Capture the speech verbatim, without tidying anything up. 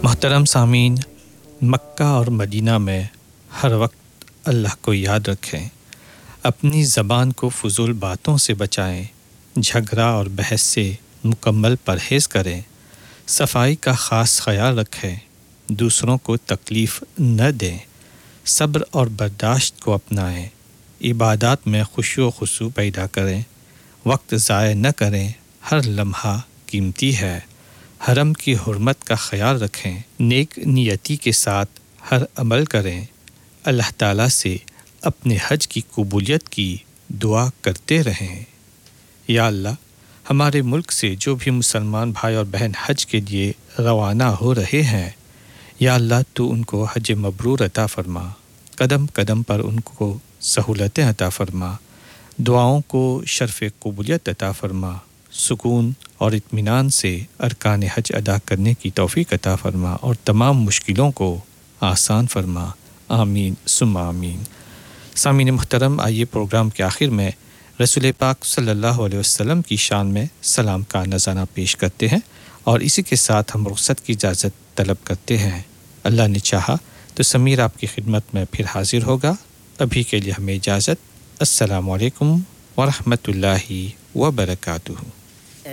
محترم سامعین، مکہ اور مدینہ میں ہر وقت اللہ کو یاد رکھیں، اپنی زبان کو فضول باتوں سے بچائیں، جھگڑا اور بحث سے مکمل پرہیز کریں، صفائی کا خاص خیال رکھیں، دوسروں کو تکلیف نہ دیں، صبر اور برداشت کو اپنائیں، عبادات میں خشوع و خضوع پیدا کریں، وقت ضائع نہ کریں، ہر لمحہ قیمتی ہے، حرم کی حرمت کا خیال رکھیں، نیک نیتی کے ساتھ ہر عمل کریں، اللہ تعالیٰ سے اپنے حج کی قبولیت کی دعا کرتے رہیں۔ یا اللہ، ہمارے ملک سے جو بھی مسلمان بھائی اور بہن حج کے لیے روانہ ہو رہے ہیں، یا اللہ تو ان کو حج مبرور عطا فرما، قدم قدم پر ان کو سہولتیں عطا فرما، دعاؤں کو شرف قبولیت عطا فرما، سکون اور اطمینان سے ارکان حج ادا کرنے کی توفیق عطا فرما اور تمام مشکلوں کو آسان فرما، آمین ثم آمین۔ سامعین محترم، آئیے پروگرام کے آخر میں رسول پاک صلی اللہ علیہ وسلم کی شان میں سلام کا نذرانہ پیش کرتے ہیں اور اسی کے ساتھ ہم رخصت کی اجازت طلب کرتے ہیں۔ اللہ نے چاہا تو سمیر آپ کی خدمت میں پھر حاضر ہوگا۔ ابھی کے لیے ہمیں اجازت۔ السلام علیکم ورحمۃ اللہ وبرکاتہ۔